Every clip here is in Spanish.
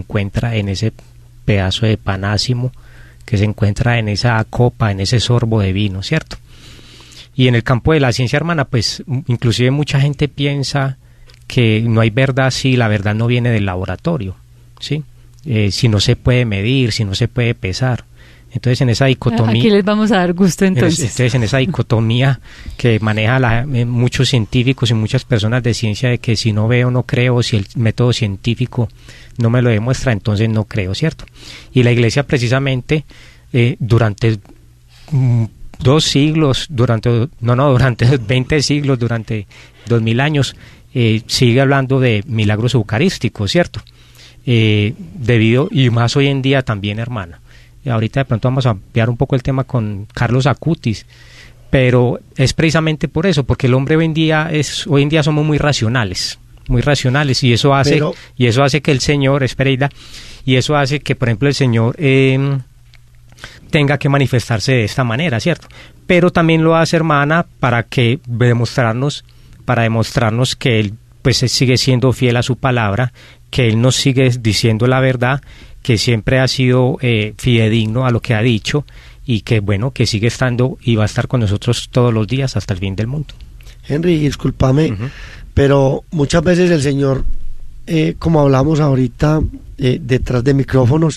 encuentra en ese pedazo de pan ácimo, que se encuentra en esa copa, en ese sorbo de vino, ¿cierto? Y en el campo de la ciencia, hermana, pues inclusive mucha gente piensa que no hay verdad si la verdad no viene del laboratorio, ¿sí? Si no se puede medir, si no se puede pesar. Entonces en esa dicotomía... Aquí les vamos a dar gusto entonces. En esa dicotomía que maneja muchos científicos y muchas personas de ciencia, de que si no veo no creo, si el método científico no me lo demuestra, entonces no creo, ¿cierto? Y la Iglesia precisamente durante 2 siglos, durante 20 siglos, durante 2000 años, sigue hablando de milagros eucarísticos, ¿cierto? Debido, y más hoy en día también, hermana. Ahorita de pronto vamos a ampliar un poco el tema con Carlos Acutis, pero es precisamente por eso, porque el hombre hoy en día somos muy racionales, y eso hace que el Señor, y eso hace que, por ejemplo, el Señor tenga que manifestarse de esta manera, ¿cierto? Pero también lo hace, hermana, para demostrarnos que Él pues sigue siendo fiel a su palabra, que Él nos sigue diciendo la verdad, que siempre ha sido fidedigno a lo que ha dicho, y que bueno, que sigue estando y va a estar con nosotros todos los días hasta el fin del mundo. Henry, discúlpame, pero muchas veces el Señor, como hablamos ahorita detrás de micrófonos,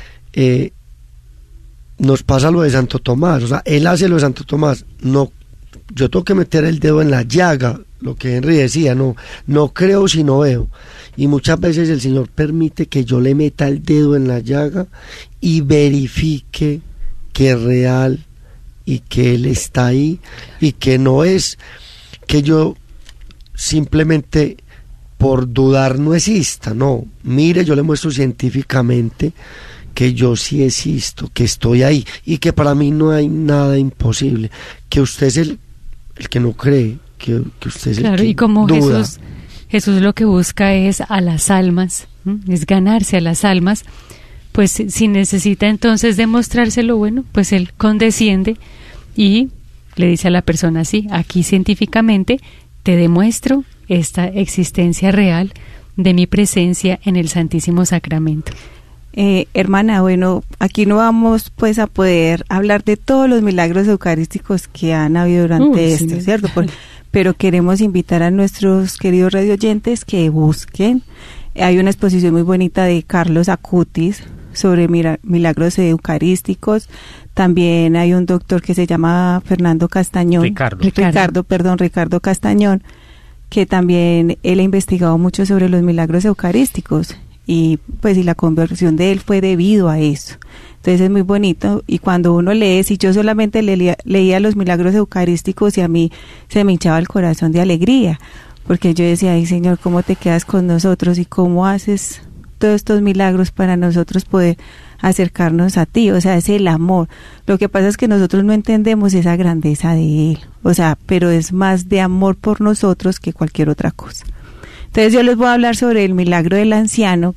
nos pasa lo de Santo Tomás. O sea, Él hace lo de Santo Tomás. No, yo tengo que meter el dedo en la llaga, lo que Henry decía, no creo si no veo. Y muchas veces el Señor permite que yo le meta el dedo en la llaga y verifique que es real y que Él está ahí, y que no es que yo simplemente por dudar no exista. No, mire, yo le muestro científicamente que yo sí existo, que estoy ahí, y que para mí no hay nada imposible, que usted es el que no cree, que usted es el que y como duda. Jesús lo que busca es a las almas, es ganarse a las almas. Pues si necesita entonces demostrárselo, bueno, pues Él condesciende y le dice a la persona: sí, aquí científicamente te demuestro esta existencia real de mi presencia en el Santísimo Sacramento. Hermana, bueno, aquí no vamos pues a poder hablar de todos los milagros eucarísticos que han habido durante esto, ¿cierto? Pero queremos invitar a nuestros queridos radioyentes que busquen. Hay una exposición muy bonita de Carlos Acutis sobre milagros eucarísticos. También hay un doctor que se llama Fernando Castañón. Ricardo Castañón, que también él ha investigado mucho sobre los milagros eucarísticos. Y pues la conversión de él fue debido a eso. Entonces es muy bonito, y cuando uno lee, si yo solamente leía los milagros eucarísticos, y a mí se me hinchaba el corazón de alegría, porque yo decía: ay Señor, ¿cómo te quedas con nosotros y cómo haces todos estos milagros para nosotros poder acercarnos a ti? O sea, es el amor. Lo que pasa es que nosotros no entendemos esa grandeza de Él, o sea, pero es más de amor por nosotros que cualquier otra cosa. Entonces yo les voy a hablar sobre el milagro del anciano,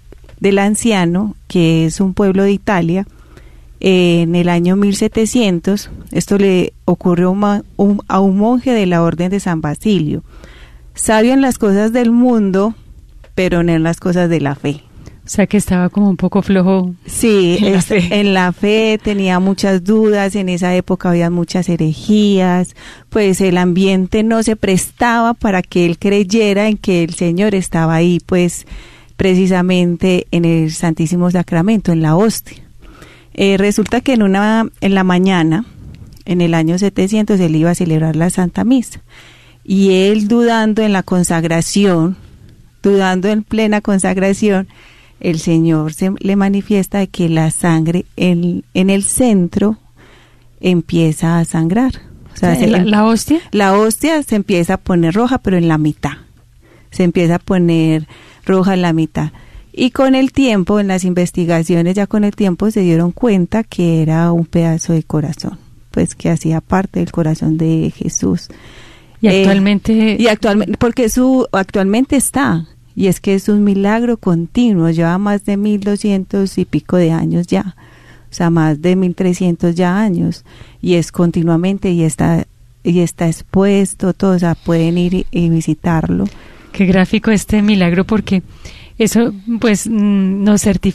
que es un pueblo de Italia. En el año 1700, esto le ocurrió a un monje de la Orden de San Basilio, sabio en las cosas del mundo, pero no en las cosas de la fe. O sea, que estaba como un poco flojo. Sí, en la fe tenía muchas dudas. En esa época había muchas herejías, pues el ambiente no se prestaba para que él creyera en que el Señor estaba ahí, pues precisamente en el Santísimo Sacramento, en la hostia. Resulta que en la mañana, en el año 700, él iba a celebrar la Santa Misa, y él dudando en plena consagración, el Señor le manifiesta de que la sangre en el centro empieza a sangrar. O sea, ¿La hostia? La hostia se empieza a poner roja, pero en la mitad. Se empieza a poner roja en la mitad. Y con el tiempo, en las investigaciones, se dieron cuenta que era un pedazo de corazón, pues que hacía parte del corazón de Jesús. Y actualmente... porque actualmente está... Y es que es un milagro continuo, lleva más de 1200 y pico de años ya, o sea, más de 1300 ya años, y es continuamente, y está expuesto, todos, o sea, pueden ir y visitarlo. Qué gráfico este milagro, porque eso pues nos certifica